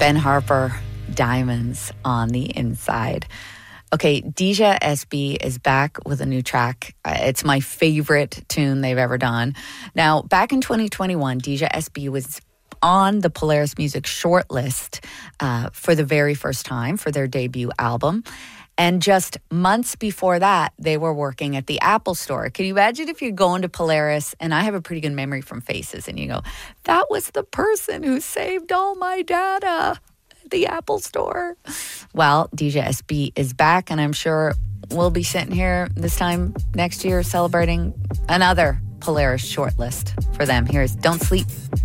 Ben Harper, Diamonds on the Inside. Okay, Deja SB is back with a new track. It's my favorite tune they've ever done. Now, back in 2021, Deja SB was on the Polaris Music shortlist for the very first time for their debut album. And just months before that, they were working at the Apple Store. Can you imagine if you're going to Polaris, and I have a pretty good memory from faces, and you go, that was the person who saved all my data at the Apple Store. Well, Deja SB is back, and I'm sure we'll be sitting here this time next year celebrating another Polaris shortlist for them. Here's Don't Sleep.